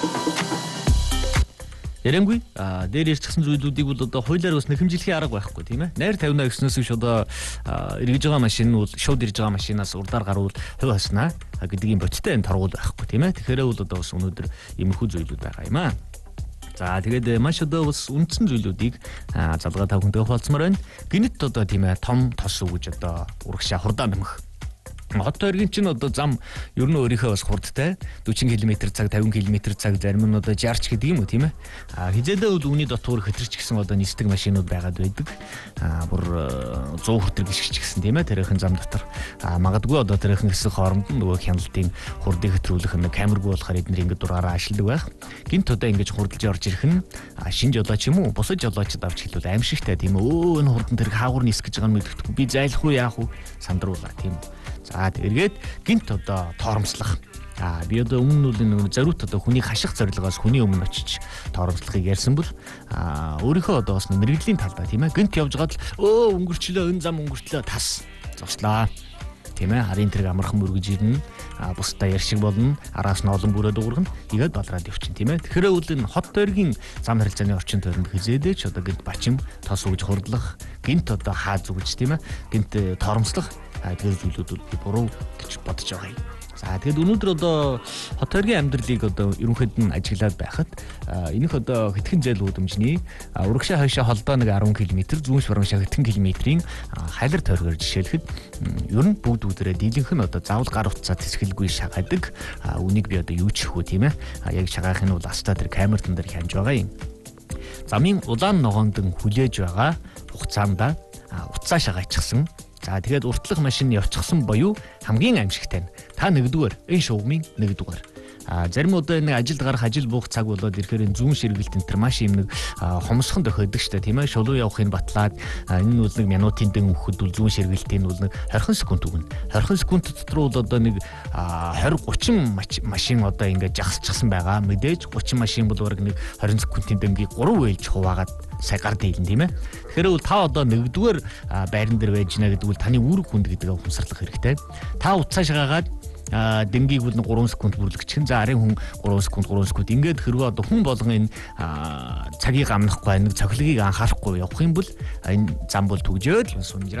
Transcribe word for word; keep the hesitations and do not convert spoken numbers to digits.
Ярангуй а дээр ирчихсэн зүйлүүдийг бол одоо хуулиар бас нэхэмжлэхийн арга байхгүй тийм ээ. Найр тавина гэснээс биш одоо эргэж байгаа машин нь бол шууд ирж байгаа машинаас урдаар гарвал хувь хаснаа гэдгийн боттой энэ торгуул байхгүй тийм ээ. Тэгэхээр бол одоо бас өнөөдөр иймэрхүү зүйлүүд байгаа юм аа. За тэгээд маш одоо бас үндсэн зүйлүүдийг залгаа тав хүнтэй хуваалцмаар байна. Гинэт одоо тийм ээ том тос үгэж одоо урагшаа хурдаа нэмэх. Хот тойргийн чинь одоо зам ер нь өөрийнхөө бас хурдтай forty км цаг fifty км цаг зарим нь одоо sixty гэдэг юм уу тийм ээ. А хизээлээ бол үүний дотор хэтэрч гисэн одоо нисдэг машинууд байгаад байдаг. А бүр one hundred хүртэл гიშгч гисэн тийм ээ тэрхэн зам дотор. А магадгүй одоо тэрхэн хэсэг хооронд нь нөгөө хяналтын хурдыг хэтрүүлэх нэг камергүй болохоор эдгээр ингэ дураараа ашигладаг байх. Гинт одоо ингэж хурдж орж ирэх нь шинж жолооч юм уу бусад жолоочд авч хэлвэл аимшигтай тийм ээ. Өө энэ хурдан тэр хаагур нисэх гэж байгаа нь мэддэхгүй би зайлах уу яах уу сандруулаа тийм ээ. За тэргээд гинт одоо тоормслох. А би одоо өмнө нь нэг зориут одоо хүний хаших зорилгоос хүний өмнө очиж тоормслохыг ярьсан бол а өөрийнхөө одоо бас мэрэгжлийн талдаа тийм ээ гинт явж гад өө өнгөрчлөө энэ зам өнгөртлөө тас зогслоо. Тийм ээ харин тэрэг амархан мөргөж ирнэ. А бусдаа яршиг болно. Араас нь олон бүрээ дуургана. Тэгээд балраад явчихна тийм ээ. Тэгэхээр үл энэ хот тойргийн зам харилцааны орчин тойронд хизээдэж одоо гинт бачим тос үгж хурдлах, гинт одоо хааз үгж тийм ээ. Гинт тоормслох тэгээд зүйлүүд би буруу гэж бодож байгаа юм. За тэгээд өнөөдөр одоо хот тойргийн амьдралыг одоо ерөнхийд нь ажиглаад байхад энийх одоо хэдхэн зээл үүдэмжний урагшаа хойшоо холдоо нэг ten км зүүн шурамшаа хэдхэн километрийн хайлар тойргоор жишээлэхэд ер нь бүгд бүгдээрээ дийлэнх нь одоо заавал гар утсаа тэсгэлгүй шагадаг. Үнийг би одоо юу ч хөө тийм ээ. Яг шагаах нь бол астаа тэр камертан дээр хянж байгаа юм. Замын улаан ногоонд хүлээж байгаа хугацаанд утсаа шагаачихсан. За тэгээд уртлах машин явчихсан боيو хамгийн аимшигтай нь та нэгдүгээр энэ шугамын нэгдүгээр. А зарим удаа нэг ажилд гарах ажил буух цаг болоод ирэхээр энэ зүүн ширгэлт энэ төр маш юм нэг хомсхон тохиодог штэ тийм ээ. Шулуу явахын батлаад энэ нь бол нэг минутын дэн өгөхөд бол зүүн ширгэлтийн бол нэг twenty секунд өгнө. twenty секунд дотор бол одоо нэг twenty thirty машин одоо ингээд жагсчихсан байгаа. Мэдээж thirty машин бол бараг нэг twenty секундын дэнгийг three вээлж хуваагаад сая гар дийлэн тийм ээ. Тэгэхээр бол та одоо нэгдүгээр байран дээр байж гинэ гэдэг бол таны үүрэг хүнд гэдгээ ухамсарлах хэрэгтэй. Та утсаа шагаагаад а дэнгийг бол three секунд бүрлэгч. За арын хүн three секунд three секунд ингээд хэрвээ одоо хүн болгон энэ цагийг амнахгүй нэг цохилгийг анхаарахгүй явах юм бол энэ зам бол түгжээл сунжраа